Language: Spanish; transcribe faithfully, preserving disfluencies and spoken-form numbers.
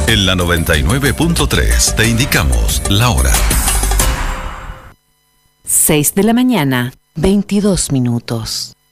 En la noventa y nueve punto tres te indicamos la hora. seis de la mañana, veintidós minutos.